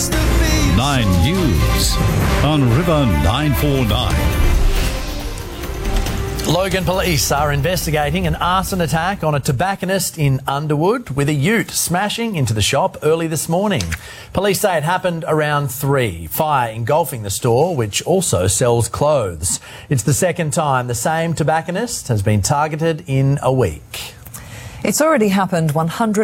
9 News on River 949. Logan police are investigating an arson attack on a tobacconist in Underwood with a ute smashing into the shop early this morning. Police say it happened around 3, fire engulfing the store, which also sells clothes. It's the second time the same tobacconist has been targeted in a week. It's already happened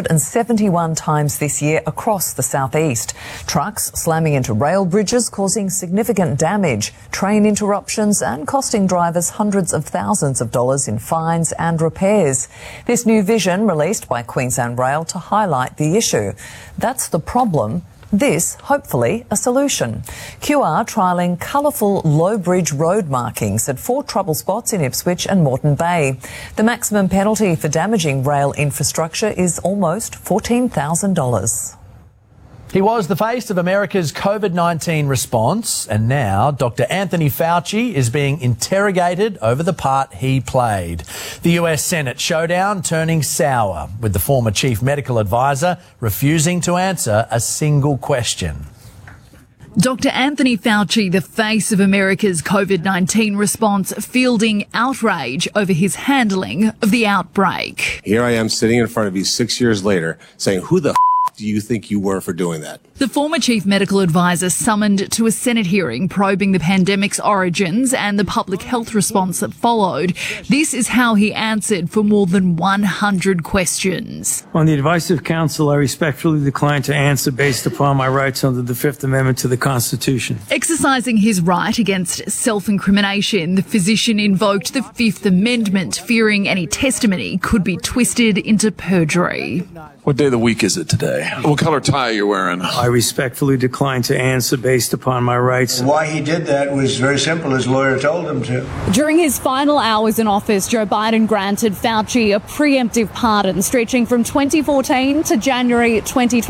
171 times this year across the southeast. Trucks slamming into rail bridges, causing significant damage, train interruptions and costing drivers hundreds of thousands of dollars in fines and repairs. This new vision released by Queensland Rail to highlight the issue. That's the problem. This, hopefully, a solution. QR trialling colourful low bridge road markings at 4 trouble spots in Ipswich and Moreton Bay. The maximum penalty for damaging rail infrastructure is almost $14,000. He was the face of America's COVID-19 response, and now Dr. Anthony Fauci is being interrogated over the part he played. The US Senate showdown turning sour, with the former chief medical advisor refusing to answer a single question. Dr. Anthony Fauci, the face of America's COVID-19 response, fielding outrage over his handling of the outbreak. Here I am sitting in front of you 6 years later saying, who the do you think you were for doing that? The former chief medical advisor summoned to a Senate hearing probing the pandemic's origins and the public health response that followed. This is how he answered for more than 100 questions. On the advice of counsel, I respectfully decline to answer based upon my rights under the Fifth Amendment to the Constitution. Exercising his right against self-incrimination, the physician invoked the Fifth Amendment, fearing any testimony could be twisted into perjury. What day of the week is it today? What color tie are you wearing? I respectfully decline to answer based upon my rights. Why he did that was very simple. His lawyer told him to. During his final hours in office, Joe Biden granted Fauci a preemptive pardon stretching from 2014 to January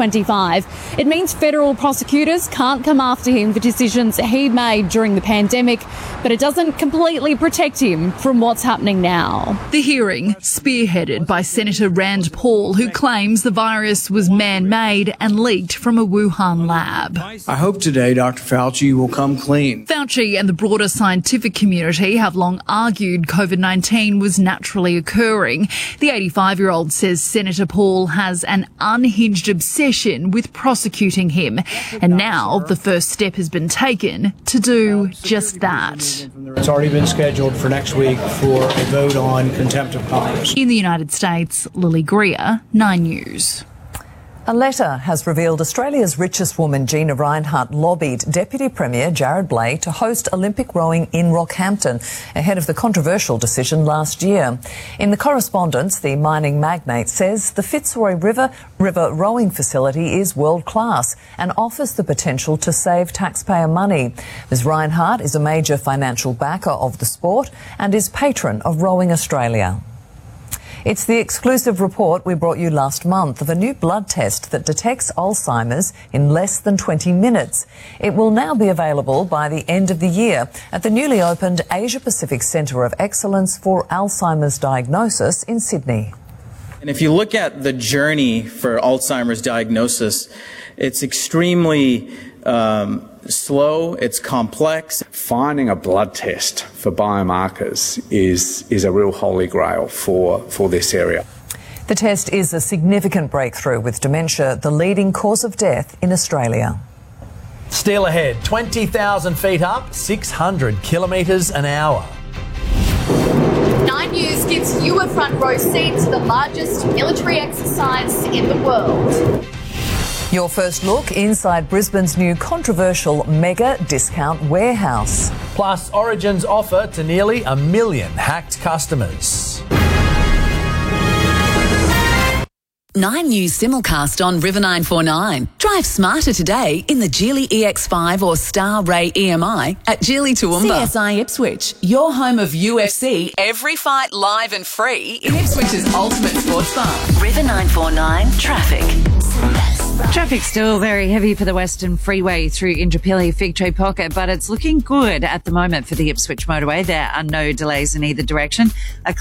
2025. It means federal prosecutors can't come after him for decisions he made during the pandemic, but it doesn't completely protect him from what's happening now. The hearing, spearheaded by Senator Rand Paul, who claims the virus was man-made and leaked from a Wuhan lab. I hope today Dr. Fauci will come clean. Fauci and the broader scientific community have long argued COVID-19 was naturally occurring. The 85-year-old says Senator Paul has an unhinged obsession with prosecuting him. And now the first step has been taken to do just that. It's already been scheduled for next week for a vote on contempt of Congress. In the United States, Lily Greer, 9 News. A letter has revealed Australia's richest woman, Gina Rinehart, lobbied Deputy Premier Jared Blay to host Olympic rowing in Rockhampton ahead of the controversial decision last year. In the correspondence, the mining magnate says the Fitzroy River rowing facility is world-class and offers the potential to save taxpayer money. Ms Rinehart is a major financial backer of the sport and is patron of Rowing Australia. It's the exclusive report we brought you last month of a new blood test that detects Alzheimer's in less than 20 minutes. It will now be available by the end of the year at the newly opened Asia Pacific Centre of Excellence for Alzheimer's Diagnosis in Sydney. And if you look at the journey for Alzheimer's diagnosis, it's extremely slow, it's complex. Finding a blood test for biomarkers is a real holy grail for this area. The test is a significant breakthrough, with dementia the leading cause of death in Australia. Still ahead, 20,000 feet up, 600 kilometres an hour. 9 News gives you a front row seat to the largest military exercise in the world. Your first look inside Brisbane's new controversial mega discount warehouse. Plus, Origin's offer to nearly 1 million hacked customers. 9 News simulcast on River 949. Drive smarter today in the Geely EX5 or Star Ray EMI at Geely Toowoomba. CSI Ipswich, your home of UFC. Every fight live and free in Ipswich's ultimate sports bar. River 949 traffic. Traffic still very heavy for the Western Freeway through Indooroopilly Fig Tree Pocket, but it's looking good at the moment for the Ipswich motorway. There are no delays in either direction.